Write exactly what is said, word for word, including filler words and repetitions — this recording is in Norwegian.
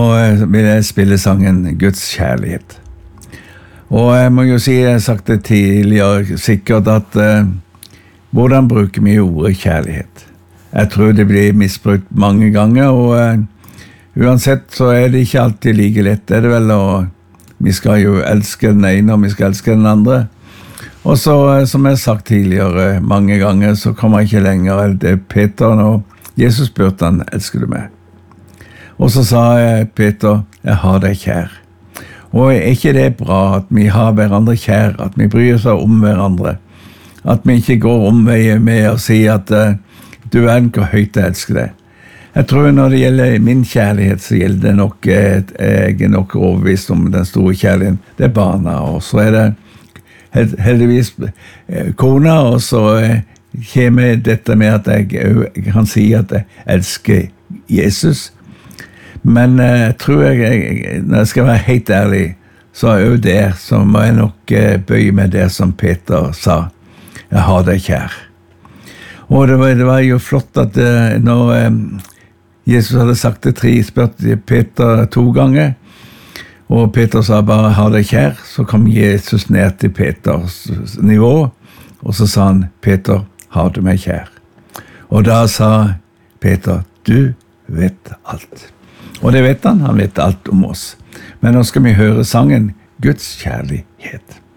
Nå vil jeg spille sangen Guds kjærlighet. Og jeg må jo si, jeg har sagt det tidligere, sikkert at uh, hvordan bruker vi ordet kjærlighet? Jeg tror det blir misbrukt mange ganger, og uh, uansett så er det ikke alltid like lett, er det vel, og vi skal jo elske den ene, og vi skal elske den andre. Og så, uh, som jeg har sagt tidligere mange ganger, så kommer jeg ikke lenger, det er Peter, og Jesus spurte han, elsker du meg? Og så sa jeg, Peter, jeg har deg kjær. Og er ikke det bra at vi har hverandre kjær, at vi bryr oss om hverandre, at vi ikke går omveier med å si at uh, du er hvor høyt jeg elsker deg. Jeg tror når det gjelder min kjærlighet, så gjelder det nok, eh, jeg er nok overbevist om den store kjærligheten. Det er barna, og så er det heldigvis eh, kona, og så eh, kommer dette med at jeg, jeg kan si at jeg elsker Jesus. Men jeg uh, tror jeg, jeg, når jeg skal være helt ærlig, så er jo det, så må jeg nok uh, bøye med det som Peter sa. Jeg har deg kjær. Og det var, det var jo flott at uh, når um, Jesus hadde sagt det tre, spurte Peter to ganger, og Peter sa bare, har deg kjær, så kom Jesus ned til Peters nivå, og så sa han, Peter, har du meg kjær? Og da sa Peter, du vet alt. Og det vet han, han vet alt om oss. Men nå skal vi høre sangen Guds kjærlighet.